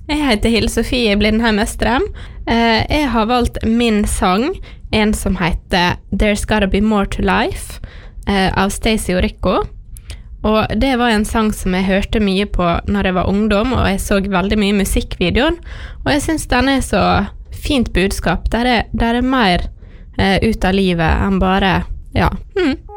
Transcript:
Jeg heter Hilde Sofie Blindheim Østrem. Jeg har valgt min sang, en som heter There's Gotta Be More to Life, av Stacey Orrico. Og det var en sang som jeg hørte mye på når jeg var ungdom, og jeg så veldig mye musikkvideoen. Og jeg synes den er så fint budskap. Der er mer ut av livet enn bare, ja.